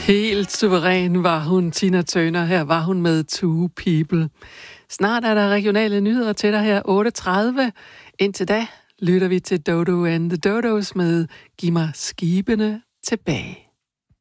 Helt suveræn var hun, Tina Turner. Her var hun med Two People. Snart er der regionale nyheder til dig her 8.30. Indtil da lytter vi til Dodo and the Dodos med Giv mig skibene tilbage.